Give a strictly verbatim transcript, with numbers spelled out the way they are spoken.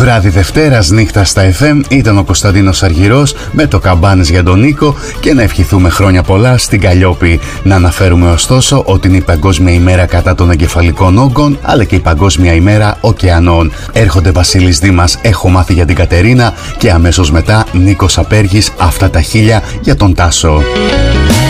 Βράδυ Δευτέρας, νύχτα στα εφ εμ, ήταν ο Κωνσταντίνος Αργυρός με το Καμπάνες για τον Νίκο και να ευχηθούμε χρόνια πολλά στην Καλλιόπη. Να αναφέρουμε ωστόσο ότι είναι η Παγκόσμια ημέρα κατά των εγκεφαλικών όγκων, αλλά και η Παγκόσμια ημέρα ωκεανών. Έρχονται Βασίλης Δήμας, έχω μάθει για την Κατερίνα, και αμέσως μετά Νίκος Απέργης, αυτά τα χίλια για τον Τάσο.